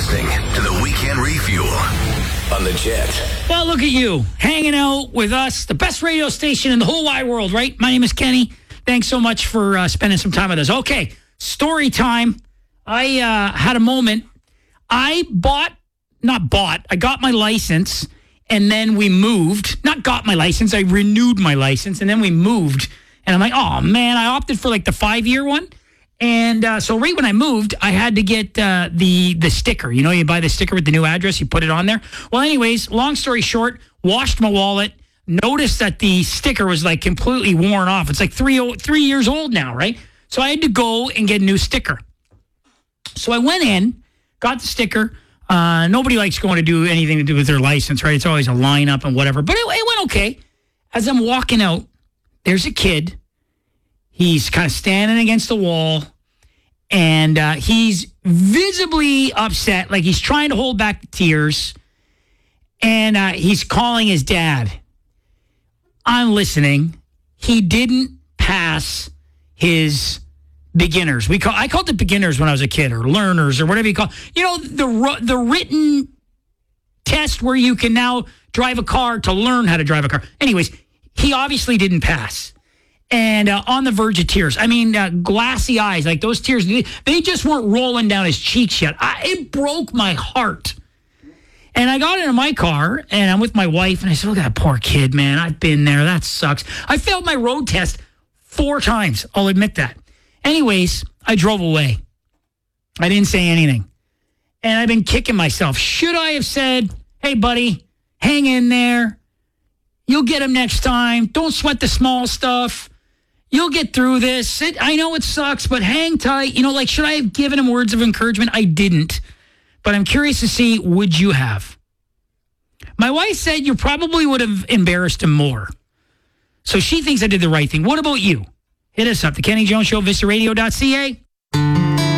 listening to the Weekend Refuel on the Jet. Well, look at you, hanging out with us, the best radio station in the whole wide world, right? My name is Kenny. Thanks so much for spending some time with us. Okay, story time. I had a moment. I got my license, and then we moved. Not got my license, I renewed my license, and then we moved. And I'm like, oh, man, I opted for like the 5-year one. And so right when I moved, I had to get the sticker. You know, you buy the sticker with the new address, you put it on there. Well, anyways, long story short, washed my wallet, noticed that the sticker was like completely worn off. It's like 3 years old now, right? So I had to go and get a new sticker. So I went in, got the sticker. Nobody likes going to do anything to do with their license, right? It's always a lineup and whatever. But it went okay. As I'm walking out, there's a kid. He's kind of standing against the wall, and he's visibly upset, like he's trying to hold back the tears, and he's calling his dad. I'm listening. He didn't pass his beginners. I called it beginners when I was a kid, or learners, or whatever you call it. You know, the written test where you can now drive a car to learn how to drive a car. Anyways, he obviously didn't pass. And on the verge of tears. I mean, glassy eyes, like those tears, they just weren't rolling down his cheeks yet. It broke my heart. And I got into my car, and I'm with my wife, and I said, look at that poor kid, man. I've been there. That sucks. I failed my road test 4 times. I'll admit that. Anyways, I drove away. I didn't say anything. And I've been kicking myself. Should I have said, hey, buddy, hang in there. You'll get him next time. Don't sweat the small stuff. You'll get through this. I know it sucks, but hang tight. You know, like, should I have given him words of encouragement? I didn't. But I'm curious to see, would you have? My wife said you probably would have embarrassed him more. So she thinks I did the right thing. What about you? Hit us up. The Kenny Jones Show, VistaRadio.ca.